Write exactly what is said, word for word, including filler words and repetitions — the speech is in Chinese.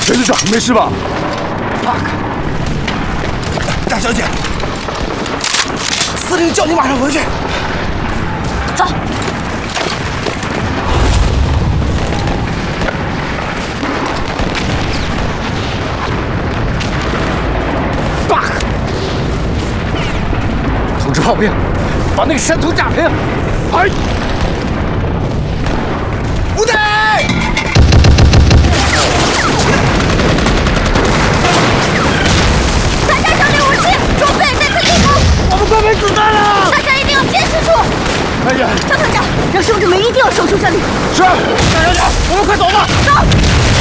陈队长，没事吧？ 大大小姐，司令叫你马上回去。 走。 大，通知炮兵，把那个山头炸平。哎， 部队！ 我们快没子弹了！ 大家一定要坚持住！ 哎呀， 张团长，让兄弟们一定要守住这里。 是，大小姐，我们快走吧。 走。